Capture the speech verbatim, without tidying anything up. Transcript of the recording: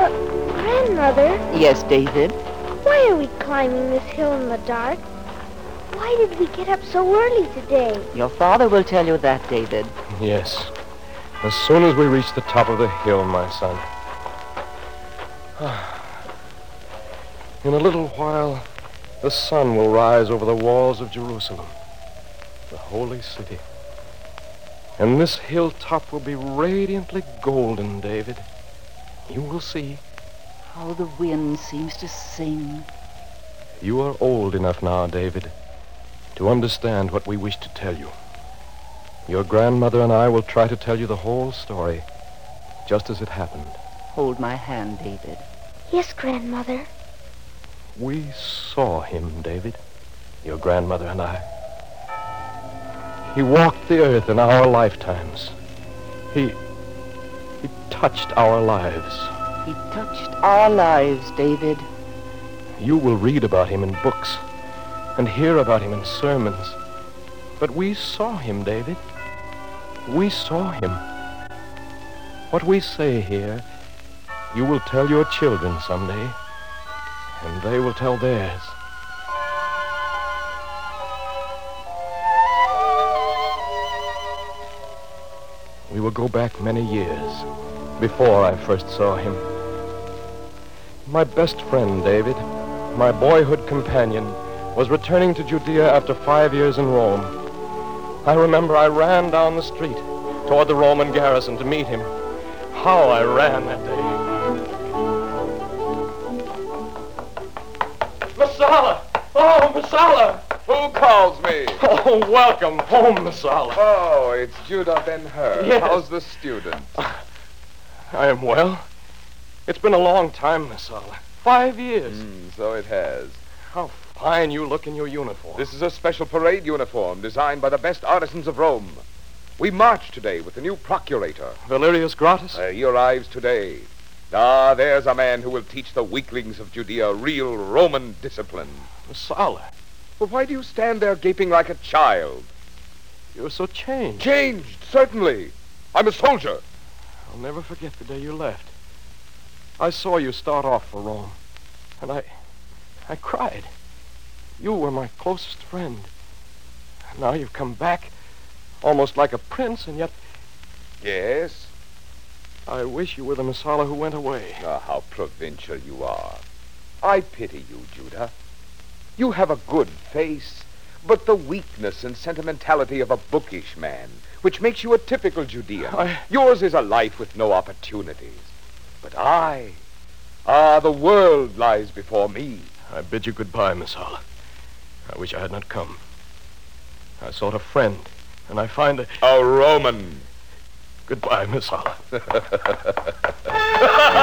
Uh, Grandmother, Yes, David? why are we climbing this hill in the dark? Why did we get up so early today? Your father will tell you that, David. Yes. As soon as we reach the top of the hill, my son. In a little while, the sun will rise over the walls of Jerusalem, the holy city. And this hilltop will be radiantly golden, David. You will see. How the wind seems to sing. You are old enough now, David, to understand what we wish to tell you. Your grandmother and I will try to tell you the whole story, just as it happened. Hold my hand, David. Yes, Grandmother. We saw him, David, your grandmother and I. He walked the earth in our lifetimes. He... he touched our lives. He touched our lives, David. You will read about him in books and hear about him in sermons. But we saw him, David. We saw him. What we say here, you will tell your children someday, and they will tell theirs. We will go back many years before I first saw him. My best friend, David, my boyhood companion, was returning to Judea after five years in Rome. I remember I ran down the street toward the Roman garrison to meet him. How I ran that day. Messala! Oh, Messala! Who calls me? Oh, welcome home, Messala. Oh, it's Judah Ben-Hur. Yes. How's the student? I am well. It's been a long time, Messala. Five years. Mm, so it has. How fine you look in your uniform. This is a special parade uniform designed by the best artisans of Rome. We march today with the new procurator. Valerius Gratus? Uh, he arrives today. Ah, there's a man who will teach the weaklings of Judea real Roman discipline. Messala, Well, why do you stand there gaping like a child? you're so changed. Changed, certainly. I'm a soldier. I'll never forget the day you left. I saw you start off for Rome, and I... I cried. You were my closest friend. Now you've come back, almost like a prince, and yet Yes? I wish you were the Messala who went away. Ah, how provincial you are. I pity you, Judah. You have a good face, but the weakness and sentimentality of a bookish man, which makes you a typical Judean. I- Yours is a life with no opportunities. But I... Ah, the world lies before me. I bid you goodbye, Messala. I wish I had not come. I sought a friend, and I find a... A Roman. Goodbye, Messala.